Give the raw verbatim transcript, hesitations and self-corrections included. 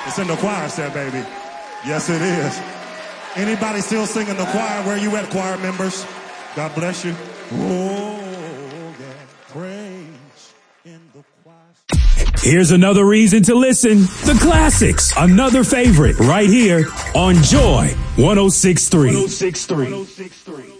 It's in the choir set, baby. Yes, it is. Anybody still singing the choir? Where you at, choir members? God bless you. Oh, yeah. Praise in the choir. Here's another reason to listen. The classics. Another favorite right here on Joy one oh six point three.